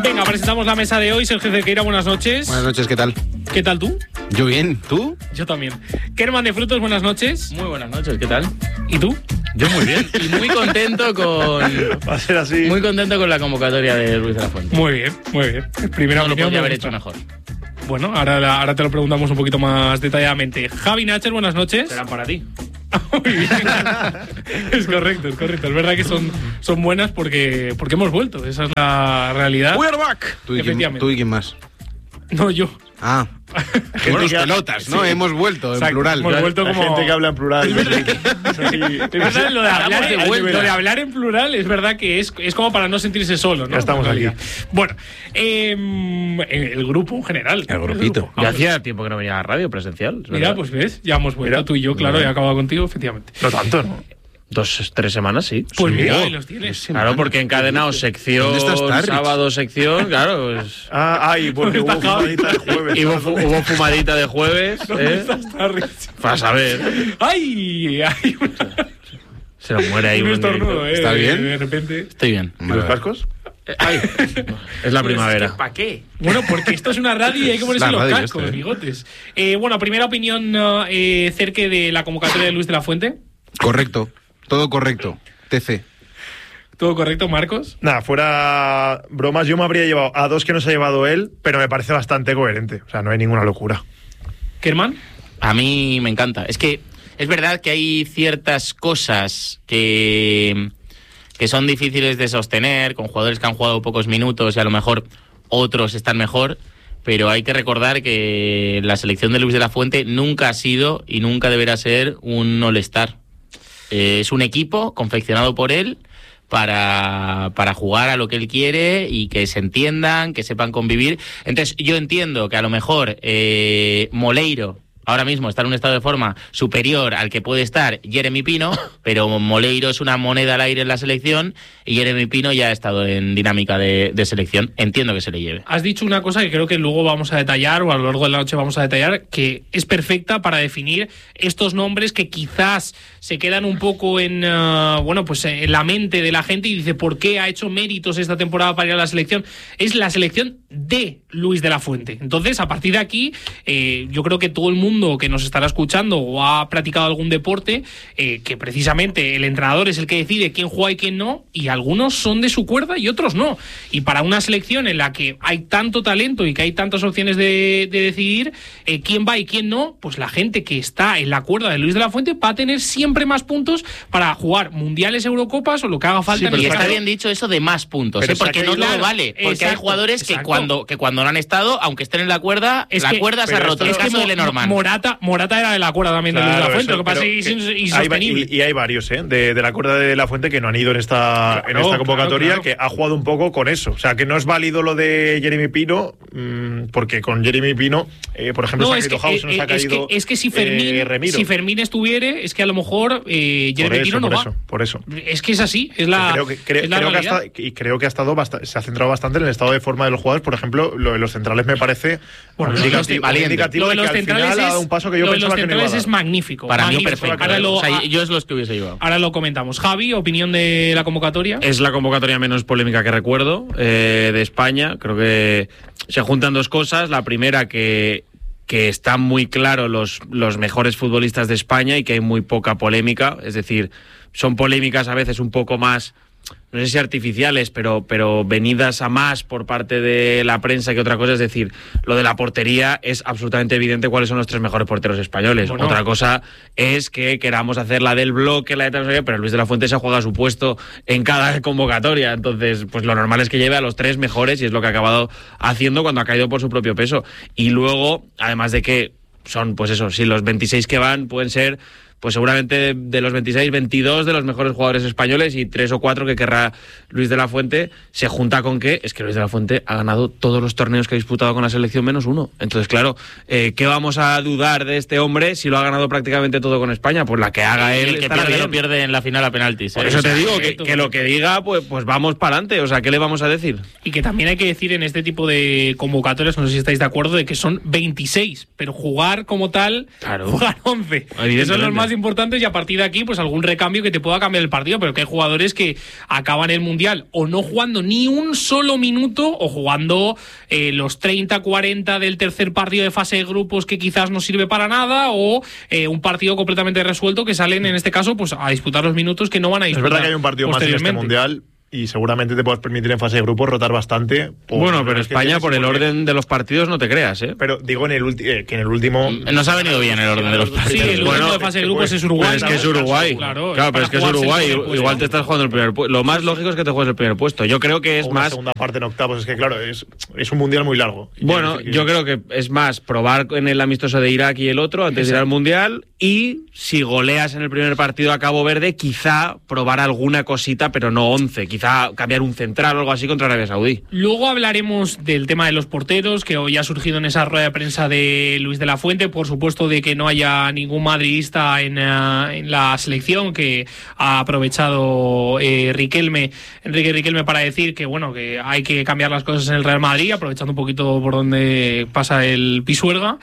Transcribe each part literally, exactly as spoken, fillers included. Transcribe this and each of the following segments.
Venga, presentamos la mesa de hoy. Sergio Cerqueira, buenas noches. Buenas noches, ¿qué tal? ¿Qué tal tú? Yo bien, ¿tú? Yo también. Kerman de Frutos, buenas noches. Muy buenas noches, ¿qué tal? ¿Y tú? Yo muy bien. Y muy contento con... Va a ser así. Muy contento con la convocatoria de Luis de la Fuente. Muy bien, muy bien. Primera No lo opinión, podría me haber gusta. hecho mejor. Bueno, ahora, ahora te lo preguntamos un poquito más detalladamente. Javi Nacher, buenas noches. Serán para ti. Muy bien. Es correcto, es correcto. Es verdad que son, son buenas porque, porque hemos vuelto. Esa es la realidad. We are back. ¿Tú y, quién, Efectivamente. ¿Tú y quién más? No, yo. Ah, en tus pelotas, ¿no? Sí. Hemos vuelto, en Exacto, plural. hemos vuelto La como... gente que habla en plural. Es verdad, lo de, hablar, de vuelta. lo de hablar en plural es verdad que es, es como para no sentirse solo, ¿no? Ya estamos En realidad. aquí. Bueno, eh, el grupo en general. El grupito. grupo. Ya Vamos. hacía tiempo que no venía a la radio presencial. es Mira, verdad. pues ves, ya hemos vuelto Mira. tú y yo, claro, he acabado contigo, efectivamente. No tanto, ¿no? Dos, tres semanas, sí. Pues Sí. mira, ahí los tienes. Claro, porque encadenados sección, ¿Dónde estás, Tarrich? sábado sección, claro. Pues, Ah, ay, porque hubo Está Javi. fumadita de jueves. y hubo, fu- hubo fumadita de jueves, ¿Dónde ¿eh? estás, Tarrich? Para saber. ¡Ay! ¡Ay! Se nos muere ahí Un un estornudo, ¿eh? ¿Está bien? De repente. Estoy bien. ¿Y los cascos? Ay, es la primavera. ¿Para qué? Bueno, porque esto es una radio y hay que ponerse la los radio cascos, esto, ¿eh? bigotes. Eh, bueno, primera opinión eh, cerca de la convocatoria de Luis de la Fuente. Correcto, todo correcto. T C. ¿Todo correcto, Marcos? Nada, fuera bromas, yo me habría llevado a dos que no se ha llevado él, pero me parece bastante coherente. O sea, no hay ninguna locura. ¿Kerman? A mí me encanta. Es que es verdad que hay ciertas cosas que, que son difíciles de sostener, con jugadores que han jugado pocos minutos y a lo mejor otros están mejor, pero hay que recordar que la selección de Luis de la Fuente nunca ha sido y nunca deberá ser un all-star. Eh, es un equipo confeccionado por él para, para jugar a lo que él quiere y que se entiendan, que sepan convivir. Entonces yo entiendo que a lo mejor eh, Moleiro ahora mismo está en un estado de forma superior al que puede estar Jeremy Pino, pero Moleiro es una moneda al aire en la selección y Jeremy Pino ya ha estado en dinámica de, de selección. Entiendo que se le lleve. Has dicho una cosa que creo que luego vamos a detallar, o a lo largo de la noche vamos a detallar, que es perfecta para definir estos nombres que quizás se quedan un poco en, uh, bueno, pues en la mente de la gente y dice, ¿por qué ha hecho méritos esta temporada para ir a la selección? Es la selección de Luis de la Fuente. Entonces, a partir de aquí, eh, yo creo que todo el mundo que nos estará escuchando o ha practicado algún deporte, eh, que precisamente el entrenador es el que decide quién juega y quién no, y algunos son de su cuerda y otros no. Y para una selección en la que hay tanto talento y que hay tantas opciones de, de decidir eh, quién va y quién no, pues la gente que está en la cuerda de Luis de la Fuente va a tener siempre más puntos para jugar mundiales, Eurocopas o lo que haga falta. Sí, en pero el Y está caso. bien dicho eso de más puntos, Pero ¿eh? Porque se ha no caído- todo vale. Porque Exacto, hay jugadores que exacto. cuando, que cuando no han estado, aunque estén en la cuerda, Es la que- cuerda se ha pero roto. esto- Es Es que caso de Mo- Lenormand. Morata, Morata era de la cuerda también de Luis de la Claro, Fuente, eso, lo que pasa pero es que es que hay va- insostenible. y, y hay varios, ¿eh? De, de la cuerda de la Fuente que no han ido en esta, Claro, en esta convocatoria, claro, claro. que ha jugado un poco con eso. O sea, que no es válido lo de Jeremy Pino, mmm, porque con Jeremy Pino, eh, por ejemplo, No, se ha es que, caído Hausen, eh, se ha es, caído que, es que si Fermín, eh, Remiro. si Fermín estuviere, es que a lo mejor eh, por Jeremy eso, Pino no por va. eso, por eso. Es que es así, es la, creo que, creo, es la creo que ha realidad. estado, y creo que ha estado bastante, se ha centrado bastante en el estado de forma de los jugadores. Por ejemplo, lo de los centrales me parece Bueno, un lo de los indicativo, valiente. un indicativo Lo de de que los al centrales final ha dado es, un paso que yo lo de los pensaba que no iba a centrales dar. es magnífico. Para mí magnífico. perfecto. Ahora lo, O sea, a- yo es los que hubiese llevado. ahora lo comentamos. Javi, opinión de la convocatoria. Es la convocatoria menos polémica que recuerdo eh, de España. Creo que se juntan dos cosas. La primera, que, que están muy claros los, los mejores futbolistas de España y que hay muy poca polémica. Es decir, son polémicas a veces un poco más, no sé si artificiales, pero, pero venidas a más por parte de la prensa que otra cosa. Es decir, lo de la portería es absolutamente evidente cuáles son los tres mejores porteros españoles. Bueno. Otra cosa es que queramos hacer la del bloque, la de tal, no sé qué, pero Luis de la Fuente se juega su puesto en cada convocatoria. Entonces, pues lo normal es que lleve a los tres mejores y es lo que ha acabado haciendo cuando ha caído por su propio peso. Y luego, además de que son, pues eso, si los veintiséis que van pueden ser, pues seguramente de los veintiséis, veintidós de los mejores jugadores españoles y tres o cuatro que querrá Luis de la Fuente, se junta con que es que Luis de la Fuente ha ganado todos los torneos que ha disputado con la selección menos uno. Entonces, claro, eh, ¿qué vamos a dudar de este hombre si lo ha ganado prácticamente todo con España? Pues la que haga Y él el que estará pierde, bien. lo pierde en la final a penaltis. Por ¿eh? eso O sea, te digo que, correcto, que lo que diga, pues, pues vamos para adelante. O sea, ¿qué le vamos a decir? Y que también hay que decir en este tipo de convocatorias, no sé si estáis de acuerdo, de que son veintiséis, pero jugar como tal, Claro. jugar once. Eso es Evidentemente. lo más importantes y a partir de aquí, pues algún recambio que te pueda cambiar el partido, pero que hay jugadores que acaban el Mundial o no jugando ni un solo minuto o jugando eh, los treinta cuarenta del tercer partido de fase de grupos que quizás no sirve para nada o eh, un partido completamente resuelto que salen en este caso pues a disputar los minutos que no van a disputar. Es verdad que hay un partido más en este Mundial y seguramente te puedes permitir en fase de grupos rotar bastante. Bueno, pero España por el porque... orden de los partidos no te creas, ¿eh? Pero digo en el eh, que en el último... Nos ha venido bien el orden de los partidos. Sí, el bueno, de fase de grupos es Uruguay. Pero es que es Uruguay. Claro, claro pero es que es Uruguay. Igual te estás jugando el primer puesto. Lo más lógico es que te juegues el primer puesto. Yo creo que es o una más... segunda parte en octavos. Es que claro, es, es un Mundial muy largo. Bueno, que... yo creo que es más probar en el amistoso de Irak y el otro antes Exacto. de ir al Mundial y si goleas en el primer partido a Cabo Verde, quizá probar alguna cosita, pero no once. Quizá cambiar un central o algo así contra Arabia Saudí. Luego hablaremos del tema de los porteros, que hoy ha surgido en esa rueda de prensa de Luis de la Fuente, por supuesto de que no haya ningún madridista en, uh, en la selección, que ha aprovechado eh, Riquelme, Enrique Riquelme para decir que bueno, que hay que cambiar las cosas en el Real Madrid, aprovechando un poquito por donde pasa el Pisuerga.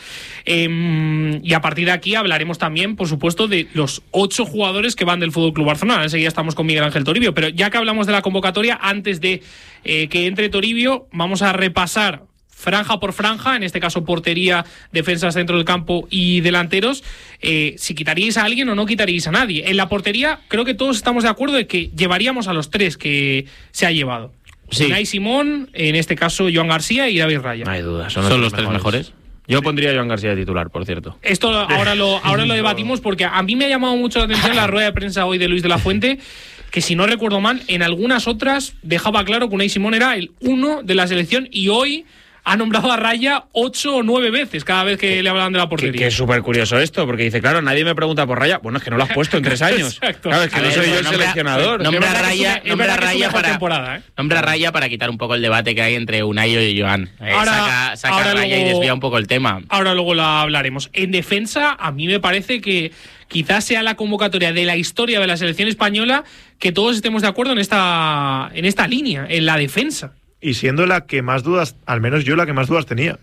Eh, y a partir de aquí hablaremos también, por supuesto, de los ocho jugadores que van del F C Barcelona. Enseguida estamos con Miguel Ángel Toribio, pero ya que hablamos de la convocatoria, antes de eh, que entre Toribio, vamos a repasar franja por franja, en este caso portería, defensas, centro del campo y delanteros, eh, si quitaríais a alguien o no quitaríais a nadie. En la portería creo que todos estamos de acuerdo de que llevaríamos a los tres que se ha llevado. Sí. Unai Simón, en este caso Joan García y David Raya. No hay duda, son, son los tres mejores. mejores. Yo pondría a Joan García de titular, por cierto. Esto ahora lo, ahora lo debatimos porque a mí me ha llamado mucho la atención la rueda de prensa hoy de Luis de la Fuente, que si no recuerdo mal, en algunas otras dejaba claro que Unai Simón era el uno de la selección y hoy ha nombrado a Raya ocho o nueve veces cada vez que le hablaban de la portería. Que, que es súper curioso esto, porque dice, claro, nadie me pregunta por Raya. Bueno, es que no lo has puesto en tres años. Exacto. Claro, es que a no ver, soy yo el nombra, seleccionador. Nombra a Raya, nombra Raya para, ¿eh? nombra a Raya para quitar un poco el debate que hay entre Unai y Joan. Eh, ahora, saca saca ahora a Raya luego, y desvía un poco el tema. Ahora luego la hablaremos. En defensa, a mí me parece que quizás sea la convocatoria de la historia de la selección española que todos estemos de acuerdo en esta, en esta línea, en la defensa. Y siendo la que más dudas, al menos yo la que más dudas tenía.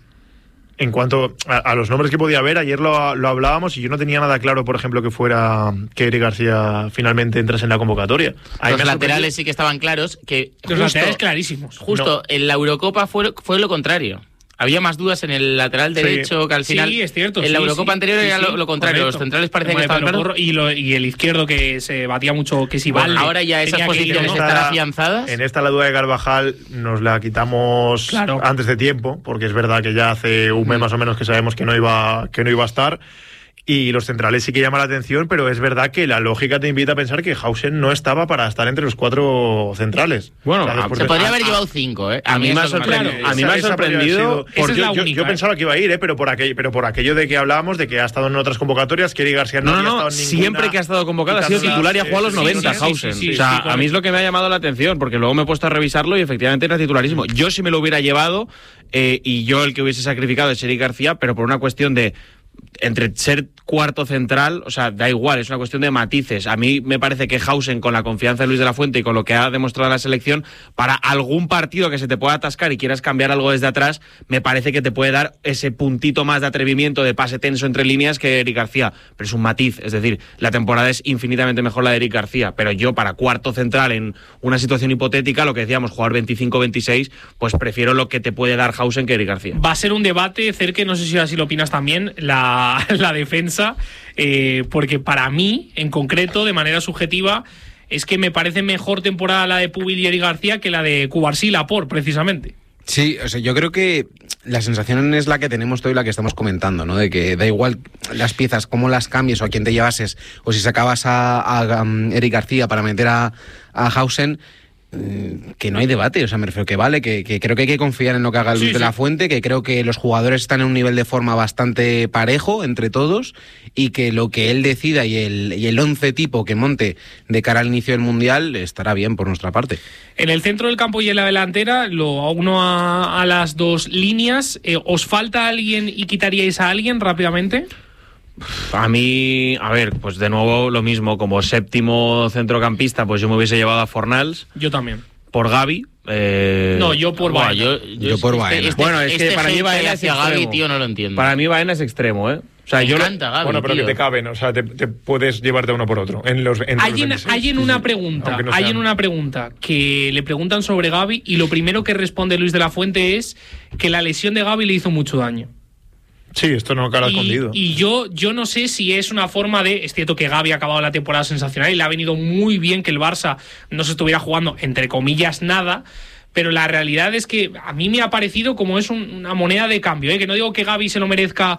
En cuanto a, a los nombres que podía haber, ayer lo, lo hablábamos y yo no tenía nada claro, por ejemplo, que fuera que Eric García finalmente entrase en la convocatoria. Ahí los laterales sí que estaban claros. Que los justo, laterales clarísimos. Justo no. En la Eurocopa fue, fue lo contrario. Había más dudas en el lateral derecho, sí, que al final. Sí, es cierto. En sí, la Eurocopa sí, anterior sí, era sí, lo, lo contrario. correcto. Los centrales parecían que estaban claros. Y, lo, y el izquierdo que se batía mucho, que si bueno, vale. Ahora ya esas posiciones están afianzadas. En esta la duda de Carvajal nos la quitamos claro. antes de tiempo, porque es verdad que ya hace un mes mm. más o menos que sabemos que no iba, que no iba a estar. Y los centrales sí que llaman la atención, pero es verdad que la lógica te invita a pensar que Hausen no estaba para estar entre los cuatro centrales. Bueno, o sea, se podría haber llevado cinco, ¿eh? A, a mí me ha sorprendido. Claro, a mí me ha sorprendido. Porque yo, única, yo ¿eh? pensaba que iba a ir, ¿eh? pero, por aquello, pero por aquello de que hablábamos, de que ha estado en otras convocatorias, que Eric García no, no, había no, estado en ninguna. Siempre que ha estado convocado ha sido titular y ha jugado a los noventa, sí, sí, Hausen. Sí, sí, sí, o sea, sí, a mí es lo que me ha llamado la atención, porque luego me he puesto a revisarlo y efectivamente era titularísimo. Yo sí me lo hubiera llevado eh, y yo el que hubiese sacrificado es Eric García, pero por una cuestión de entre ser cuarto central, o sea, da igual, es una cuestión de matices. A mí me parece que Hausen, con la confianza de Luis de la Fuente y con lo que ha demostrado la selección, para algún partido que se te pueda atascar y quieras cambiar algo desde atrás, me parece que te puede dar ese puntito más de atrevimiento, de pase tenso entre líneas que Eric García. Pero es un matiz, es decir, la temporada es infinitamente mejor la de Eric García, pero yo para cuarto central en una situación hipotética, lo que decíamos, jugar veinticinco veintiséis, pues prefiero lo que te puede dar Hausen que Eric García. Va a ser un debate, Cerque, no sé si así lo opinas también, la, la defensa, eh, porque para mí, en concreto, de manera subjetiva, es que me parece mejor temporada la de Pubil y Eric García que la de Cubarsí y Laporte, precisamente. Sí, o sea, yo creo que la sensación es la que tenemos todo y la que estamos comentando, ¿no? De que da igual las piezas, cómo las cambies o a quién te llevases, o si sacabas a, a, a Eric García para meter a, a Hausen, que no hay debate, o sea, me refiero que vale, que, que creo que hay que confiar en lo que haga Luis sí, de sí. la Fuente, que creo que los jugadores están en un nivel de forma bastante parejo entre todos y que lo que él decida y el, y el once tipo que monte de cara al inicio del Mundial estará bien por nuestra parte. En el centro del campo y en la delantera, lo uno a, a las dos líneas, eh, ¿os falta alguien y quitaríais a alguien rápidamente? A mí, a ver, pues de nuevo lo mismo, como séptimo centrocampista, pues yo me hubiese llevado a Fornals. Yo también. Por Gavi. Eh... No, yo por Baena. Yo, yo, yo por Baena. Este, bueno, es este que para mí Baena es hacia extremo. Gavi, tío, no lo entiendo. Para mí Baena es extremo, ¿eh? O sea, Me yo encanta, Gavi, Bueno, pero tío. que te caben, o sea, te, te puedes llevarte uno por otro. En los, en Hay los en, veintiséis. hay en una pregunta, Aunque no hay sean- en una pregunta que le preguntan sobre Gavi y lo primero que responde Luis de la Fuente es que la lesión de Gavi le hizo mucho daño. Sí, esto no cara Y, escondido. y yo, yo no sé si es una forma de. Es cierto que Gavi ha acabado la temporada sensacional y le ha venido muy bien que el Barça no se estuviera jugando, entre comillas, nada. Pero la realidad es que a mí me ha parecido como es un- una moneda de cambio, ¿eh? Que no digo que Gavi se lo merezca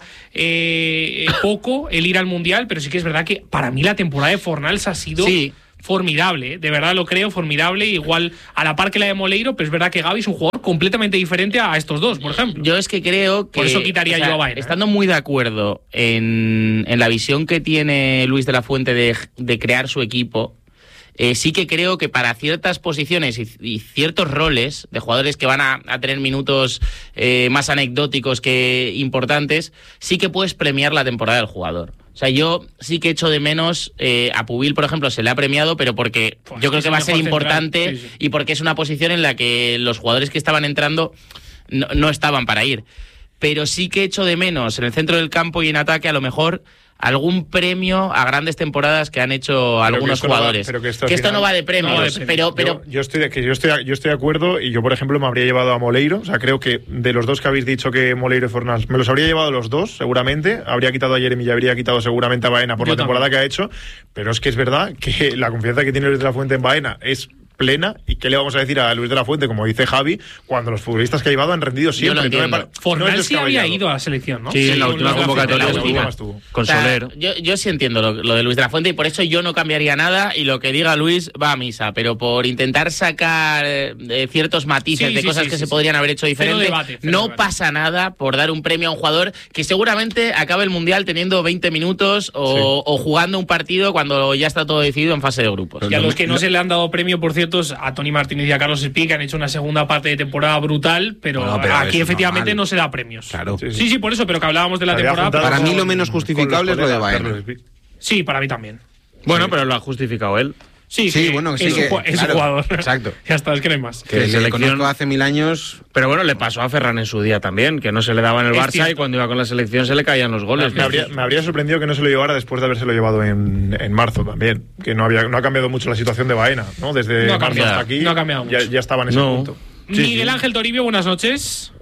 eh, poco el ir al Mundial, pero sí que es verdad que para mí la temporada de Fornals ha sido Sí. formidable, ¿eh? De verdad lo creo, formidable, igual a la par que la de Moleiro, pero es verdad que Gavi es un jugador completamente diferente a estos dos, por ejemplo. Yo es que creo que. Por eso quitaría o sea, yo a Baena, ¿eh? Estando muy de acuerdo en, en la visión que tiene Luis de la Fuente de, de crear su equipo, eh, sí que creo que para ciertas posiciones y, y ciertos roles de jugadores que van a, a tener minutos eh, más anecdóticos que importantes, sí que puedes premiar la temporada del jugador. O sea, yo sí que echo de menos, eh, a Pubil, por ejemplo, se le ha premiado, pero porque Pues yo creo es que el va a ser mejor central, importante sí, sí. y porque es una posición en la que los jugadores que estaban entrando no, no estaban para ir. Pero sí que echo de menos en el centro del campo y en ataque a lo mejor algún premio a grandes temporadas que han hecho algunos esto no va- jugadores. pero que que esto esto, al final- no va de premios, no va de premios. pero, pero yo, yo estoy de, que yo estoy yo estoy de acuerdo y yo por ejemplo me habría llevado a Moleiro, o sea, creo que de los dos que habéis dicho que Moleiro y Fornals me los habría llevado los dos seguramente, habría quitado a Jeremy y habría quitado seguramente a Baena por Yo la temporada también. que ha hecho, pero es que es verdad que la confianza que tiene Luis de la Fuente en Baena es plena. ¿Y qué le vamos a decir a Luis de la Fuente, como dice Javi, cuando los futbolistas que ha llevado han rendido Yo lo siempre? No me entiendo. pare- Fornal no es sí había descabellado. ido a la selección, ¿no? Sí, en la con última los de convocatoria Fuente, la última. última. estuvo. con O sea, Soler. Yo, yo sí entiendo lo, lo de Luis de la Fuente y por eso yo no cambiaría nada y lo que diga Luis va a misa, pero por intentar sacar eh, ciertos matices Sí, de sí, cosas sí, que sí, se sí. podrían haber hecho Cero diferente, debate, cero no debate. pasa nada por dar un premio a un jugador que seguramente acabe el Mundial teniendo veinte minutos o, Sí. o jugando un partido cuando ya está todo decidido en fase de grupos. Y a los que no se le han dado premio, por cierto, es a Tony Martínez y a Carlos Espí, que han hecho una segunda parte de temporada brutal, pero, Bueno, pero aquí es efectivamente normal. no se da premios. Claro. Sí, Sí, sí, por eso, pero que hablábamos de la Había temporada. juntado pero- Para mí con- lo menos con los justificable es lo de colegas, Baena. Carlos Espí. Sí, para mí también. Bueno, pero lo ha justificado él. Sí, Sí, que bueno, sí es, que- un, ju- es un claro, jugador. exacto. Ya está, es que no hay más. Que Que le selección- conozco hace mil años. Pero bueno, le pasó a Ferran en su día también, que no se le daba en el Es Barça cierto. y cuando iba con la selección se le caían los goles. Me habría, me habría sorprendido que no se lo llevara después de habérselo llevado en, en marzo también. Que no había no ha cambiado mucho la situación de Baena, ¿no? Desde No ha marzo cambiado, hasta aquí. no ha cambiado ya, mucho. ya estaba en ese No. punto. Miguel Ángel Toribio, buenas noches.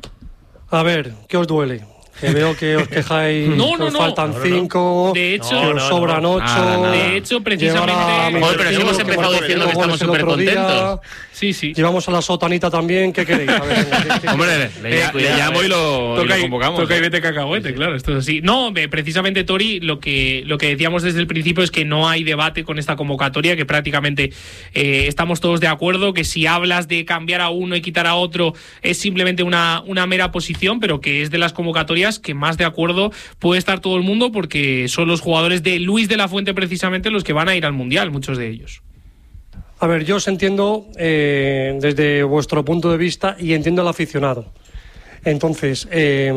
A ver, ¿qué os duele? Que veo que os quejáis, No, que no, os no. faltan No, no, no. cinco, De hecho- que No, os no, sobran no. ocho. Nada, nada. De hecho, precisamente- llevar a Joder, pero si Mendy, hemos que empezado marcó diciendo que cinco estamos goles el otro día. supercontentos. Sí, sí. Llevamos a la sotanita también, ¿qué queréis? A ver, venga, ¿qué- qué- Hombre, le, le- Eh, cuidado, le llamo y lo, y Toca lo y, convocamos. toca y ¿eh? vete cacahuete, claro, esto es así. No, eh, precisamente, Tori, lo que, lo que decíamos desde el principio es que no hay debate con esta convocatoria, que prácticamente eh, estamos todos de acuerdo, que si hablas de cambiar a uno y quitar a otro es simplemente una, una mera posición, pero que es de las convocatorias que más de acuerdo puede estar todo el mundo, porque son los jugadores de Luis de la Fuente precisamente los que van a ir al Mundial, muchos de ellos. A ver, yo os entiendo eh, desde vuestro punto de vista y entiendo al aficionado. Entonces, eh,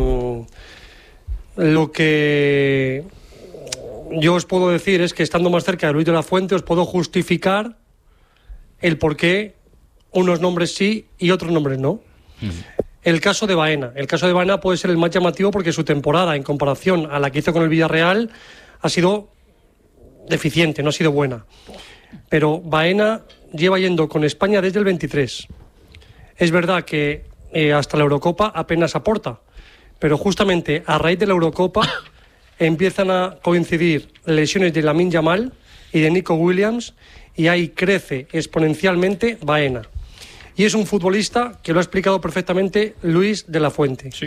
lo que yo os puedo decir es que estando más cerca de Luis de la Fuente os puedo justificar el por qué unos nombres sí y otros nombres no. El caso de Baena. El caso de Baena puede ser el más llamativo porque su temporada, en comparación a la que hizo con el Villarreal, ha sido deficiente, no ha sido buena. Pero Baena lleva yendo con España desde el veintitrés. Es verdad que eh, hasta la Eurocopa apenas aporta, pero justamente a raíz de la Eurocopa empiezan a coincidir lesiones de Lamine Yamal y de Nico Williams y ahí crece exponencialmente Baena. Y es un futbolista que lo ha explicado perfectamente Luis de la Fuente. Sí.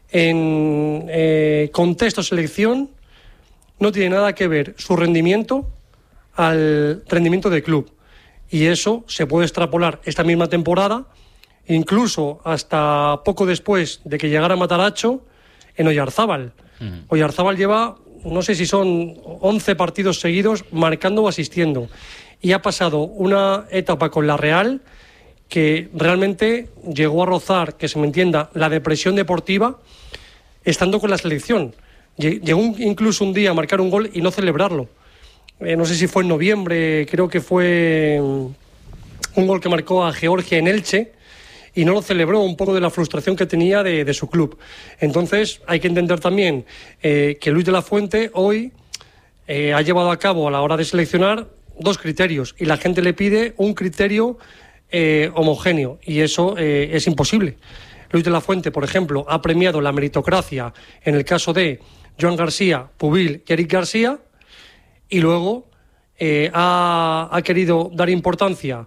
En eh, contexto selección no tiene nada que ver su rendimiento al rendimiento del club. Y eso se puede extrapolar esta misma temporada, incluso hasta poco después de que llegara Mataracho en Oyarzábal. Uh-huh. Oyarzábal lleva, no sé si son once partidos seguidos marcando o asistiendo. Y ha pasado una etapa con la Real que realmente llegó a rozar, que se me entienda, la depresión deportiva estando con la selección. Llegó incluso un día a marcar un gol y no celebrarlo. Eh, no sé si fue en noviembre, creo que fue un gol que marcó a Georgia en Elche, y no lo celebró, un poco de la frustración que tenía de, de su club. Entonces hay que entender también eh, que Luis de la Fuente hoy eh, ha llevado a cabo a la hora de seleccionar dos criterios y la gente le pide un criterio eh, homogéneo y eso eh, es imposible. Luis de la Fuente, por ejemplo, ha premiado la meritocracia en el caso de Joan García, Pubil y Eric García y luego eh, ha, ha querido dar importancia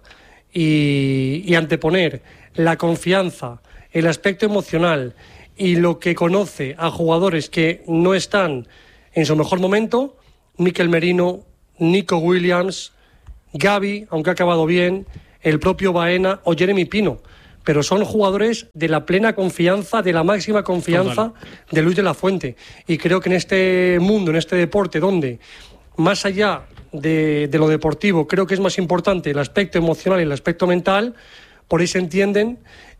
y, y anteponer la confianza, el aspecto emocional y lo que conoce a jugadores que no están en su mejor momento, Mikel Merino, Nico Williams, Gavi, aunque ha acabado bien, el propio Baena o Jeremy Pino. Pero son jugadores de la plena confianza, de la máxima confianza Total. de Luis de la Fuente. Y creo que en este mundo, en este deporte, donde más allá de, de lo deportivo, creo que es más importante el aspecto emocional y el aspecto mental, por ahí se entienden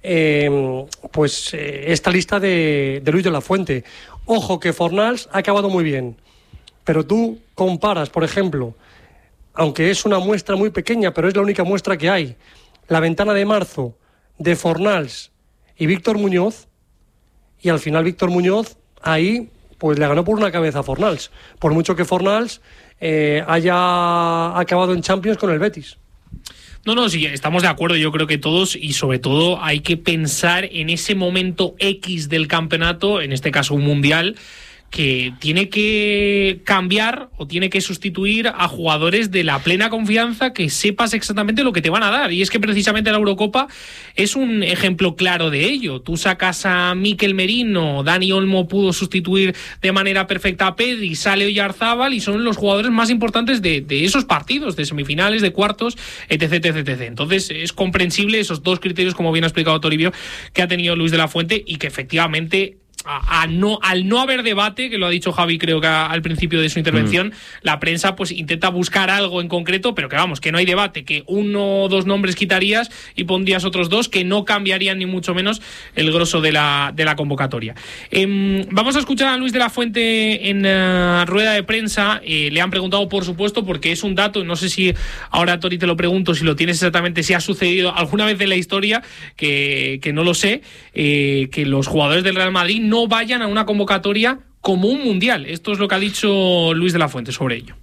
eh, pues eh, esta lista de, de Luis de la Fuente. Ojo que Fornals ha acabado muy bien, pero tú comparas, por ejemplo, aunque es una muestra muy pequeña, pero es la única muestra que hay, la ventana de marzo de Fornals y Víctor Muñoz, y al final Víctor Muñoz ahí pues le ganó por una cabeza a Fornals, por mucho que Fornals eh, haya acabado en Champions con el Betis. No, no, sí, estamos de acuerdo, yo creo que todos, y sobre todo hay que pensar en ese momento X del campeonato, en este caso un mundial, que tiene que cambiar o tiene que sustituir a jugadores de la plena confianza, que sepas exactamente lo que te van a dar. Y es que precisamente la Eurocopa es un ejemplo claro de ello. Tú sacas a Mikel Merino, Dani Olmo pudo sustituir de manera perfecta a Pedri, sale Oyarzábal y son los jugadores más importantes de, de esos partidos, de semifinales, de cuartos, etc, etc, etc. Entonces es comprensible esos dos criterios, como bien ha explicado Toribio, que ha tenido Luis de la Fuente y que efectivamente... A, a no, al no haber debate, que lo ha dicho Javi creo que a, al principio de su intervención, mm. la prensa pues intenta buscar algo en concreto, pero que vamos, que no hay debate, que uno o dos nombres quitarías y pondrías otros dos que no cambiarían ni mucho menos el grosso de la, de la convocatoria. Eh, vamos a escuchar a Luis de la Fuente en uh, rueda de prensa. Eh, le han preguntado, por supuesto, porque es un dato, no sé si ahora Tori te lo pregunto, si lo tienes exactamente, si ha sucedido alguna vez en la historia, que, que no lo sé, eh, que los jugadores del Real Madrid no vayan a una convocatoria como un mundial. Esto es lo que ha dicho Luis de la Fuente sobre ello.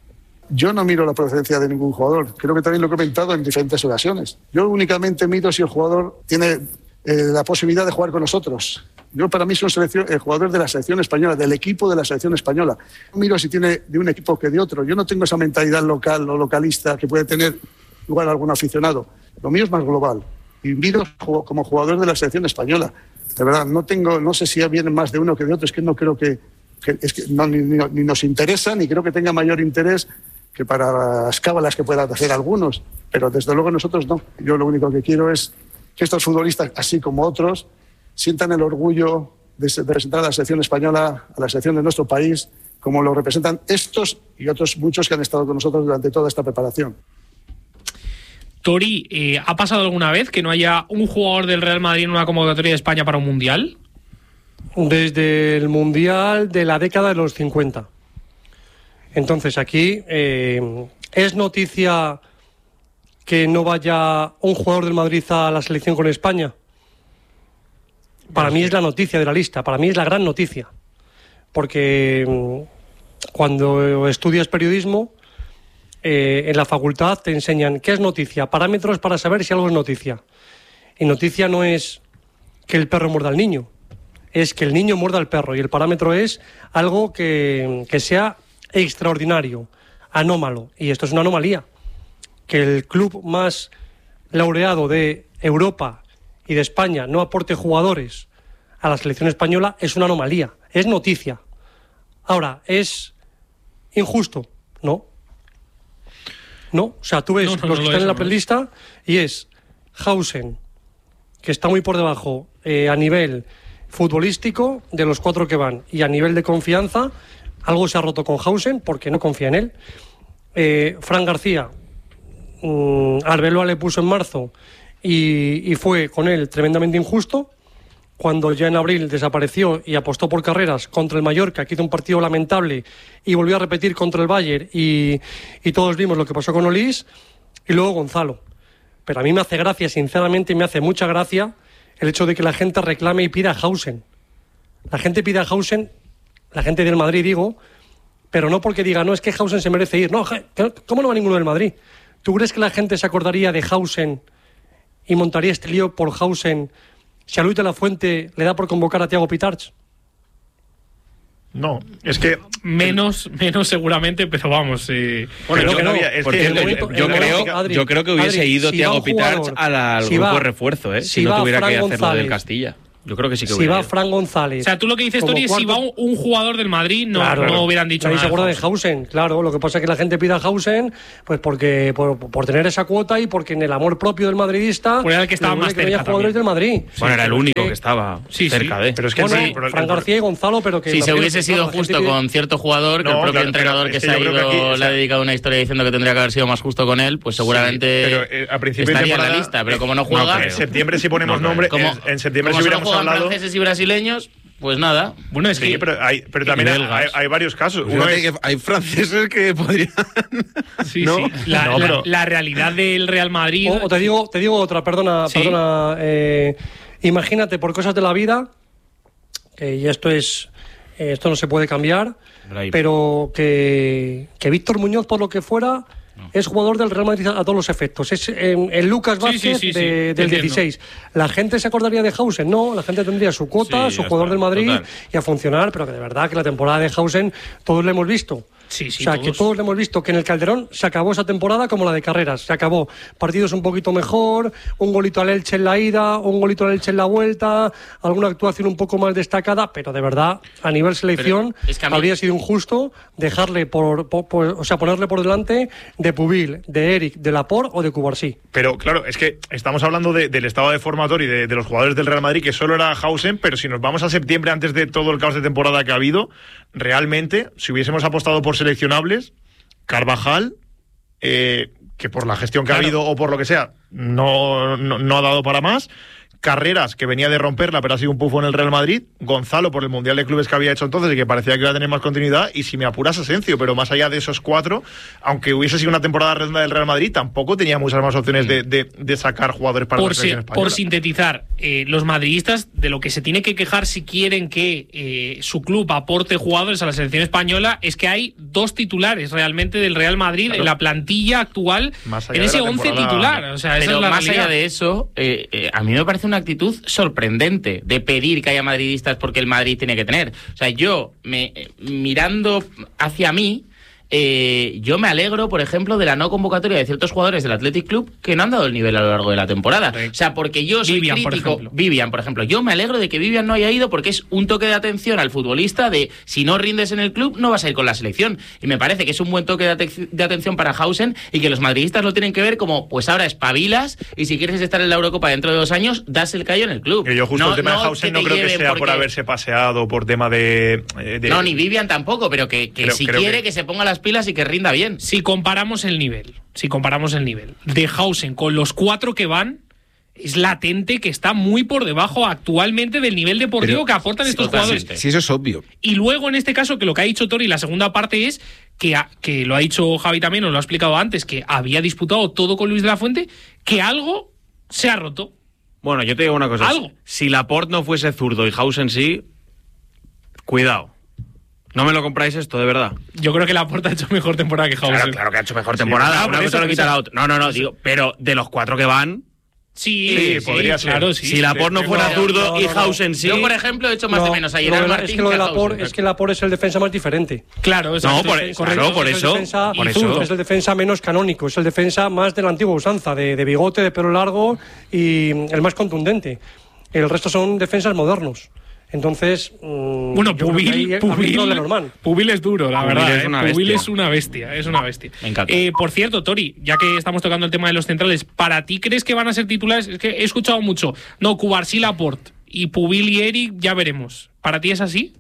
Yo no miro la procedencia de ningún jugador. Creo que también lo he comentado en diferentes ocasiones. Yo únicamente miro si el jugador tiene eh, la posibilidad de jugar con nosotros. Yo para mí soy selección, el jugador de la selección española, del equipo de la selección española. No miro si tiene de un equipo que de otro. Yo no tengo esa mentalidad local o localista que puede tener igual algún aficionado. Lo mío es más global. Y miro como jugador de la selección española. De verdad, no tengo, no sé si vienen más de uno que de otro, es que no creo que, que, es que no, ni, ni, ni nos interesa, ni creo que tenga mayor interés que para las cábalas que puedan hacer algunos, pero desde luego nosotros no. Yo lo único que quiero es que estos futbolistas, así como otros, sientan el orgullo de, de representar a la selección española, a la selección de nuestro país, como lo representan estos y otros muchos que han estado con nosotros durante toda esta preparación. Tori, eh, ¿ha pasado alguna vez que no haya un jugador del Real Madrid en una convocatoria de España para un mundial? Desde el mundial de la década de los cincuenta. Entonces aquí eh, es noticia que no vaya un jugador del Madrid a la selección con España. Para mí es la noticia de la lista, para mí es la gran noticia. Porque cuando estudias periodismo... Eh, en la facultad te enseñan qué es noticia, parámetros para saber si algo es noticia. Y noticia no es que el perro muerda al niño, es que el niño muerda al perro. Y el parámetro es algo que, que sea extraordinario, anómalo. Y esto es una anomalía. Que el club más laureado de Europa y de España no aporte jugadores a la selección española es una anomalía, es noticia. Ahora, ¿es injusto? No. No, o sea, tú ves no, no, los no que están es, en la prelista y es Hausen, que está muy por debajo eh, a nivel futbolístico de los cuatro que van, y a nivel de confianza algo se ha roto con Hausen porque no confía en él. eh, Fran García, mmm, Arbeloa le puso en marzo y, y fue con él tremendamente injusto cuando ya en abril desapareció y apostó por carreras contra el Mallorca, que hizo un partido lamentable y volvió a repetir contra el Bayern, y, y todos vimos lo que pasó con Olís, y luego Gonzalo. Pero a mí me hace gracia, sinceramente me hace mucha gracia el hecho de que la gente reclame y pida a Hausen. La gente pide a Hausen, la gente del Madrid digo, pero no porque diga, no, es que Hausen se merece ir. No, ¿cómo no va ninguno del Madrid? ¿Tú crees que la gente se acordaría de Hausen y montaría este lío por Hausen si a Luis de la Fuente le da por convocar a Thiago Pitarch? No, es que menos, menos seguramente, pero vamos. Eh, bueno, yo, no, no, es por que cierto, momento, yo, yo, creo, Adri, yo creo que hubiese Adri, ido si Thiago Pitarch al, al si grupo va, de refuerzo, ¿eh? Si, si no tuviera Fran que hacer González, lo del Castilla. Yo creo que sí que si hubiera va ido. Fran González. O sea, tú lo que dices, Tori, es si va un, un jugador del Madrid, no, claro, no hubieran dicho nadie nada. se acuerda de Hausen, claro. Lo que pasa es que la gente pide a Hausen pues porque por, por tener esa cuota y porque en el amor propio del madridista. Pues era el que estaba más que no haya cerca jugadores también. del Madrid. Bueno, Sí, era el pero único que, que estaba sí, cerca sí. de. Pero es que bueno, sí, pero Fran el- García y Gonzalo, pero que. Sí, lo se que- hubiese sido la gente justo pide- con cierto jugador, que No, el propio claro, entrenador pero que es se que ha yo ido creo que aquí, o le sea- ha dedicado una historia diciendo que tendría que haber sido más justo con él, pues seguramente pero, eh, a principio de estaría en la temporada- lista, pero como no juega, en septiembre si ponemos No, nombre, como, en, en septiembre como si solo hubiéramos juegan hablado. franceses y brasileños, pues nada. Bueno, es Sí, que. pero, hay, pero también hay, belgas. hay varios casos. Uno Fíjate es, que hay franceses que podrían. Sí, ¿no? sí. La, No, la- pero- la realidad del Real Madrid. O, o te digo, te digo otra, perdona, Sí. perdona. eh, imagínate por cosas de la vida, que y esto es, eh, esto no se puede cambiar, Brahim. pero que, que Víctor Muñoz, por lo que fuera, es jugador del Real Madrid a, a todos los efectos. Es en, en Lucas Sí, Vázquez sí, sí, sí, de- te del entiendo. dieciséis. ¿La gente se acordaría de Hausen? No, la gente tendría su cuota, Sí, su ya jugador está, del Madrid total. y a funcionar, pero que de verdad que la temporada de Hausen todos la hemos visto. Sí, sí, o sea, todos. que todos le hemos visto que en el Calderón se acabó esa temporada como la de Carreras. Se acabó. Partidos un poquito mejor, un golito al Elche en la ida, un golito al Elche en la vuelta, alguna actuación un poco más destacada, pero de verdad, a nivel selección, Pero es que a mí- habría sido injusto dejarle por, por- por- o sea, ponerle por delante de Pubil, de Eric, de Laporte o de Cubarsí. pero claro, es que estamos hablando de- del estado de formatorio y de, de los jugadores del Real Madrid, que solo era Hausen, pero si nos vamos a septiembre antes de todo el caos de temporada que ha habido, realmente, si hubiésemos apostado por seleccionables, Carvajal, eh, que por la gestión que Claro. ha habido o por lo que sea, no, no, no ha dado para más. Carreras, que venía de romperla, pero ha sido un pufo en el Real Madrid. Gonzalo, por el Mundial de Clubes que había hecho entonces y que parecía que iba a tener más continuidad. Y si me apuras, Asencio. Pero más allá de esos cuatro, aunque hubiese sido una temporada redonda del Real Madrid, tampoco tenía muchas más opciones de, de- de sacar jugadores para por, la si- selección española. por sintetizar, eh, los madridistas de lo que se tiene que quejar si quieren que eh, su club aporte jugadores a la selección española es que hay dos titulares realmente del Real Madrid Claro. en la plantilla actual, Más allá en de ese la once temporada. titular. O sea, esa Pero es la más realidad. allá de eso, eh, eh, a mí me parece una actitud sorprendente de pedir que haya madridistas porque el Madrid tiene que tener. O sea, yo, me, eh, mirando hacia mí, eh, yo me alegro, por ejemplo, de la no convocatoria de ciertos jugadores del Athletic Club que no han dado el nivel a lo largo de la temporada. O sea, porque yo soy Vivian, por crítico. ejemplo. Vivian, por ejemplo. Yo me alegro de que Vivian no haya ido porque es un toque de atención al futbolista de si no rindes en el club, no vas a ir con la selección. Y me parece que es un buen toque de, ate- de atención para Hausen y que los madridistas lo tienen que ver como, pues ahora espabilas y si quieres estar en la Eurocopa dentro de dos años, das el callo en el club. Que yo justo No- el tema no de Hausen que no te creo que lleven sea por porque- haberse paseado, por tema de... eh, de- No, ni Vivian tampoco, pero que, que Creo- si creo quiere que- que... se ponga las pilas y que rinda bien. Si comparamos el nivel, si comparamos el nivel de Hausen con los cuatro que van, es latente que está muy por debajo actualmente del nivel deportivo Pero- que aportan estos totalmente. jugadores. Sí, eso es obvio. Y luego, en este caso, que lo que ha dicho Tori, la segunda parte es que, ha- que lo ha dicho Javi también, nos lo ha explicado antes, que había disputado todo con Luis de la Fuente, que algo se ha roto. Bueno, yo te digo una cosa. Algo. Si Laporte no fuese zurdo y Hausen sí, cuidado. No me lo compráis esto, de verdad. Yo creo que Laporte ha hecho mejor temporada que Hausen. Claro, claro que ha hecho mejor temporada. claro, Una por cosa eso, no quita por la eso. otra. No, no, no, digo, pero de los cuatro que van, Sí, Sí, sí, podría ser. claro, sí. si Laporte no sí, fuera no, zurdo no, y no, no. Hausen sí. Yo, por ejemplo, he hecho más No, de menos a lo Gerard de la- Martín es que lo que de a Laporte, Hausen. es que Laporte es el defensa más diferente. Claro, exacto. No, por- Sí, claro, correcto. por es eso, el defensa, por y eso. zurdo, es el defensa menos canónico, es el defensa más de la antigua usanza, de, de bigote, de pelo largo y el más contundente. El resto son defensas modernos. Entonces, mm, Bueno, yo creo que ahí Pubil, ha habido un Pubil, doble normal. Pubil es duro, la Pubil verdad. es ¿eh? una Pubil bestia. es una bestia, es una bestia. Me encanta. Eh, por cierto, Tori, ya que estamos tocando el tema de los centrales, ¿para ti crees que van a ser titulares? Es que he escuchado mucho. No, Cubarsí, Laporte y Pubil y Eric, ya veremos. ¿Para ti es así?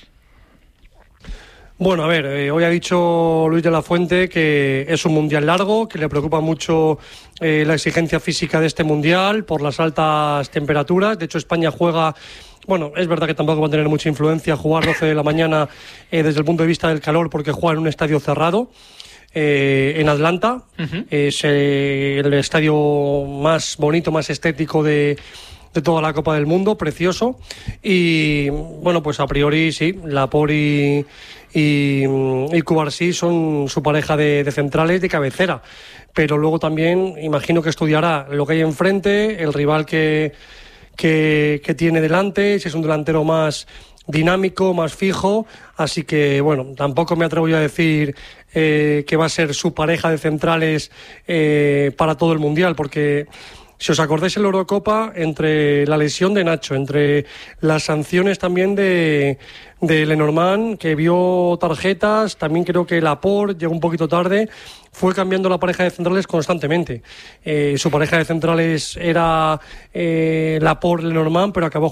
Bueno, a ver, eh, hoy ha dicho Luis de la Fuente que es un mundial largo, que le preocupa mucho eh, la exigencia física de este mundial por las altas temperaturas. De hecho, España juega, bueno, es verdad que tampoco va a tener mucha influencia jugar doce de la mañana eh, desde el punto de vista del calor porque juega en un estadio cerrado. Eh, en Atlanta, Ujú. es eh, el estadio más bonito, más estético de, de toda la Copa del Mundo, precioso. Y bueno, pues a priori sí, Laporte y, y, y Cubarsí son su pareja de, de centrales de cabecera. Pero luego también imagino que estudiará lo que hay enfrente, el rival que, que, que tiene delante, si es un delantero más dinámico, más fijo. Así que bueno, tampoco me atrevo yo a decir eh, que va a ser su pareja de centrales eh, para todo el Mundial, porque si os acordáis en la Eurocopa, entre la lesión de Nacho, entre las sanciones también de, de Lenormand, que vio tarjetas, también creo que Laporte llegó un poquito tarde, fue cambiando la pareja de centrales constantemente. Eh, su pareja de centrales era eh, Laporte-Lenormand, pero acabó